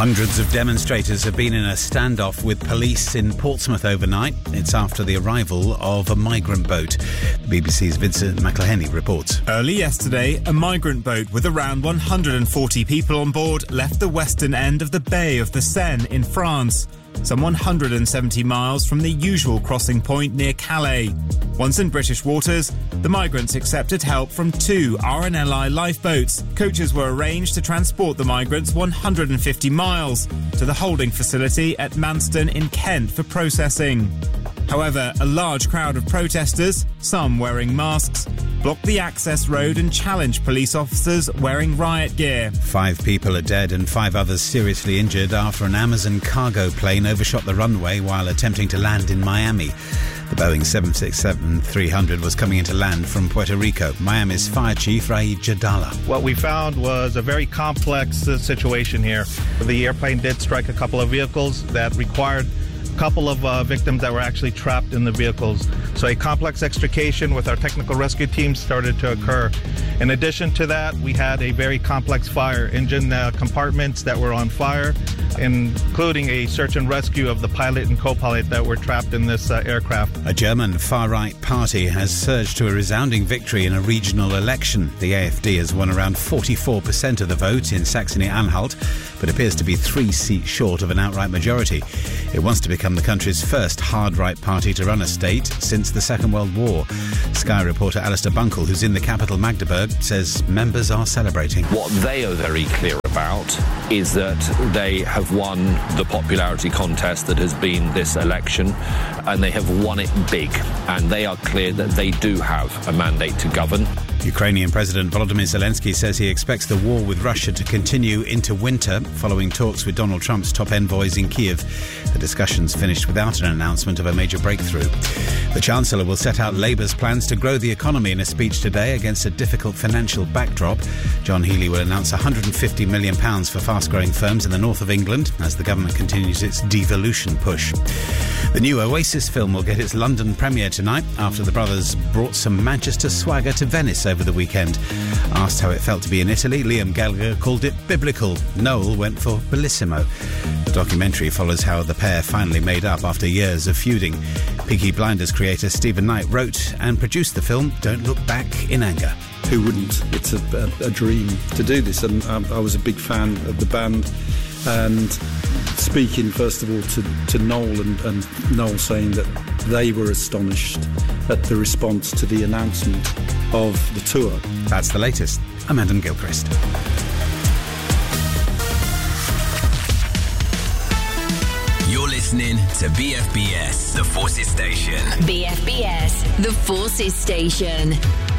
Hundreds of demonstrators have been in a standoff with police in Portsmouth overnight. It's after the arrival of a migrant boat. The BBC's Vincent McElhenney reports. Early yesterday, a migrant boat with around 140 people on board left the western end of the Bay of the Seine in France, some 170 miles from the usual crossing point near Calais. Once in British waters, the migrants accepted help from 2 RNLI lifeboats. Coaches were arranged to transport the migrants 150 miles to the holding facility at Manston in Kent for processing. However, a large crowd of protesters, some wearing masks, blocked the access road and challenged police officers wearing riot gear. 5 people are dead and 5 others seriously injured after an Amazon cargo plane overshot the runway while attempting to land in Miami. The Boeing 767-300 was coming into land from Puerto Rico. Miami's Fire Chief Raid Jadala. What we found was a very complex situation here. The airplane did strike a couple of vehicles that required a couple of victims that were actually trapped in the vehicles. So a complex extrication with our technical rescue team started to occur. In addition to that, we had a very complex fire, engine compartments that were on fire, including a search and rescue of the pilot and co-pilot that were trapped in this aircraft. A German far-right party has surged to a resounding victory in a regional election. The AfD has won around 44% of the vote in Saxony-Anhalt, but appears to be 3 seats short of an outright majority. It wants to become the country's first hard-right party to run a state since the Second World War. Sky reporter Alistair Bunkle, who's in the capital Magdeburg, says members are celebrating. What they are very clear about is that they have won the popularity contest that has been this election, and they have won it big, and they are clear that they do have a mandate to govern. Ukrainian President Volodymyr Zelensky says he expects the war with Russia to continue into winter following talks with Donald Trump's top envoys in Kiev. The discussions finished without an announcement of a major breakthrough. The Chancellor will set out Labour's plans to grow the economy in a speech today against a difficult financial backdrop. John Healey will announce £150 million for fast-growing firms in the north of England as the government continues its devolution push. The new Oasis film will get its London premiere tonight after the brothers brought some Manchester swagger to Venice over the weekend. Asked how it felt to be in Italy, Liam Gallagher called it biblical. Noel went for bellissimo. The documentary follows how the pair finally made up after years of feuding. Peaky Blinders creator Stephen Knight wrote and produced the film Don't Look Back in Anger. Who wouldn't? It's a dream to do this, and I was a big fan of the band. And speaking first of all to Noel and Noel saying that they were astonished at the response to the announcement of the tour. That's the latest. I'm Adam Gilchrist. You're listening to BFBS, The Forces Station. BFBS, The Forces Station.